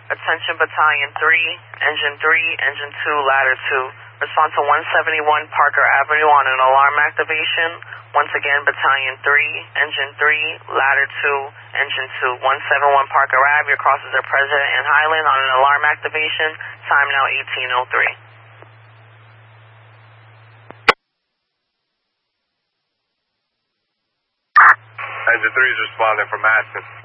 Attention Battalion 3, Engine 3, Engine 2, Ladder 2. Respond to 171 Parker Avenue on an alarm activation. Once again, Battalion 3, Engine 3, Ladder 2, Engine 2. 171 Parker Ave. Your crosses are President and Highland on an alarm activation. Time now 18:03. Engine 3 is responding from Madison.